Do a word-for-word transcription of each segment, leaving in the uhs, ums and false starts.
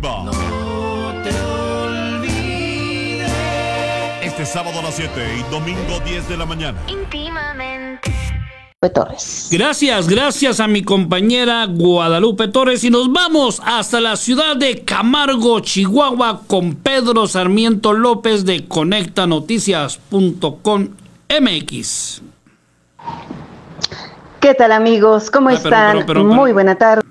Viva. No te olvides. Este sábado a las siete y domingo diez de la mañana. Íntimamente. Torres. Gracias, gracias a mi compañera Guadalupe Torres y nos vamos hasta la ciudad de Camargo, Chihuahua con Pedro Sarmiento López de conecta noticias punto com M X. ¿Qué tal amigos? ¿Cómo ah, están? Perdón, perdón, perdón, Muy buena tarde.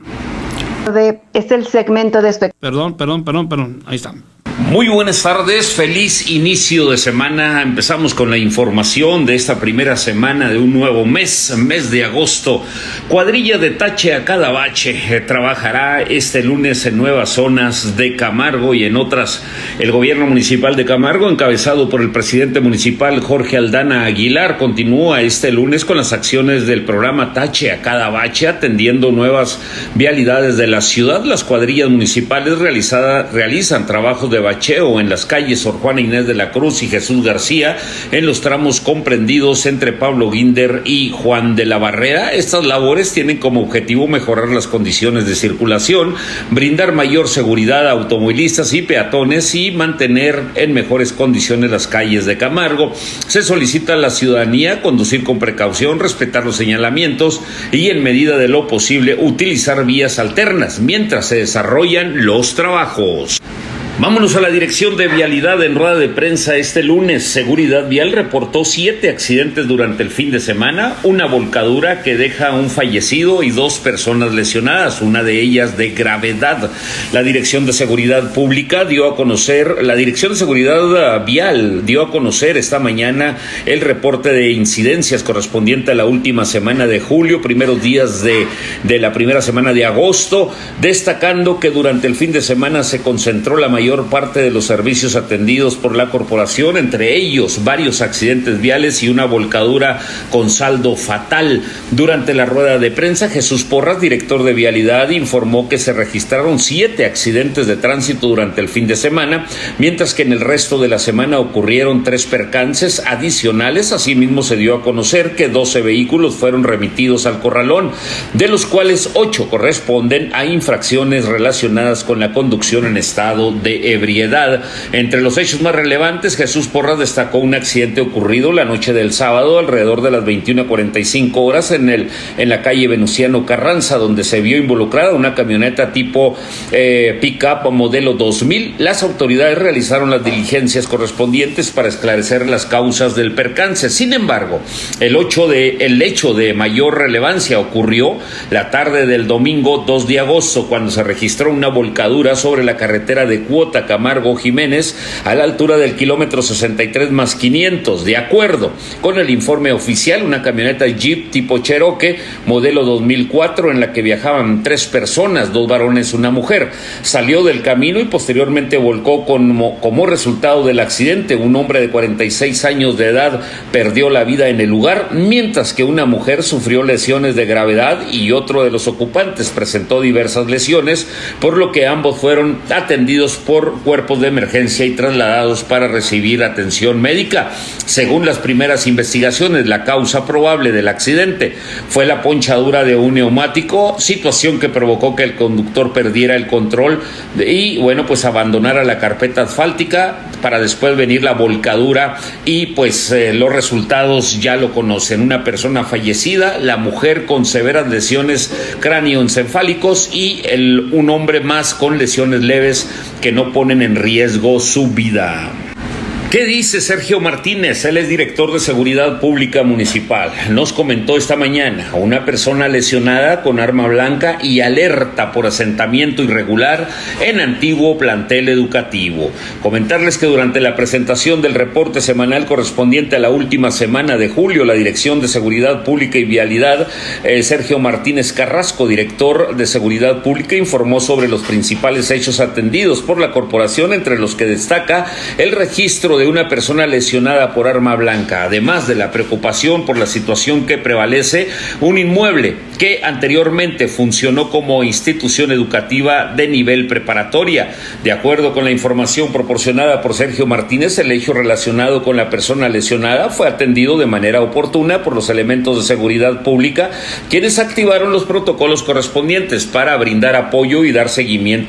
Este es el segmento de espectáculos. Perdón, perdón, perdón, perdón. Ahí está. Muy buenas tardes, feliz inicio de semana. Empezamos con la información de esta primera semana de un nuevo mes, mes de agosto. Cuadrilla de Tache a cada bache eh, trabajará este lunes en nuevas zonas de Camargo y en otras. El gobierno municipal de Camargo, encabezado por el presidente municipal Jorge Aldana Aguilar, continúa este lunes con las acciones del programa Tache a cada bache, atendiendo nuevas vialidades de la ciudad. Las cuadrillas municipales realizada, realizan trabajos de bacheo en las calles Sor Juana Inés de la Cruz y Jesús García, en los tramos comprendidos entre Pablo Guinder y Juan de la Barrera. Estas labores tienen como objetivo mejorar las condiciones de circulación, brindar mayor seguridad a automovilistas y peatones y mantener en mejores condiciones las calles de Camargo. Se solicita a la ciudadanía conducir con precaución, respetar los señalamientos y, en medida de lo posible, utilizar vías alternas mientras se desarrollan los trabajos. Vámonos a la dirección de vialidad. En rueda de prensa este lunes, Seguridad Vial reportó siete accidentes durante el fin de semana, una volcadura que deja un fallecido y dos personas lesionadas, una de ellas de gravedad. La Dirección de Seguridad Pública dio a conocer, la Dirección de Seguridad Vial dio a conocer esta mañana el reporte de incidencias correspondiente a la última semana de julio, primeros días de, de la primera semana de agosto, destacando que durante el fin de semana se concentró la mayor parte de los servicios atendidos por la corporación, entre ellos varios accidentes viales y una volcadura con saldo fatal. Durante la rueda de prensa, Jesús Porras, director de Vialidad, informó que se registraron siete accidentes de tránsito durante el fin de semana, mientras que en el resto de la semana ocurrieron tres percances adicionales. Asimismo, se dio a conocer que doce vehículos fueron remitidos al corralón, de los cuales ocho corresponden a infracciones relacionadas con la conducción en estado de ebriedad. Entre los hechos más relevantes, Jesús Porras destacó un accidente ocurrido la noche del sábado alrededor de las veintiuna cuarenta y cinco horas en el en la calle Venustiano Carranza, donde se vio involucrada una camioneta tipo eh, pick-up modelo dos mil. Las autoridades realizaron las diligencias correspondientes para esclarecer las causas del percance. Sin embargo, el, ocho de, el hecho de mayor relevancia ocurrió la tarde del domingo dos de agosto, cuando se registró una volcadura sobre la carretera de Cuota Camargo Jiménez a la altura del kilómetro sesenta y tres más quinientos. De acuerdo con el informe oficial, una camioneta Jeep tipo Cherokee modelo dos mil cuatro en la que viajaban tres personas, dos varones y una mujer, salió del camino y posteriormente volcó como, como resultado del accidente. Un hombre de cuarenta y seis años de edad perdió la vida en el lugar, mientras que una mujer sufrió lesiones de gravedad y otro de los ocupantes presentó diversas lesiones, por lo que ambos fueron atendidos por cuerpos de emergencia y trasladados para recibir atención médica. Según las primeras investigaciones, la causa probable del accidente fue la ponchadura de un neumático, situación que provocó que el conductor perdiera el control y, bueno, pues abandonara la carpeta asfáltica, para después venir la volcadura y pues eh, los resultados ya lo conocen. Una persona fallecida, la mujer con severas lesiones cráneoencefálicos y el, un hombre más con lesiones leves que no ponen en riesgo su vida. ¿Qué dice Sergio Martínez? Él es director de Seguridad Pública Municipal. Nos comentó esta mañana una persona lesionada con arma blanca y alerta por asentamiento irregular en antiguo plantel educativo. Comentarles que durante la presentación del reporte semanal correspondiente a la última semana de julio, la Dirección de Seguridad Pública y Vialidad, eh, Sergio Martínez Carrasco, director de Seguridad Pública, informó sobre los principales hechos atendidos por la corporación, entre los que destaca el registro de una persona lesionada por arma blanca, además de la preocupación por la situación que prevalece, un inmueble que anteriormente funcionó como institución educativa de nivel preparatoria. De acuerdo con la información proporcionada por Sergio Martínez, el hecho relacionado con la persona lesionada fue atendido de manera oportuna por los elementos de seguridad pública, quienes activaron los protocolos correspondientes para brindar apoyo y dar seguimiento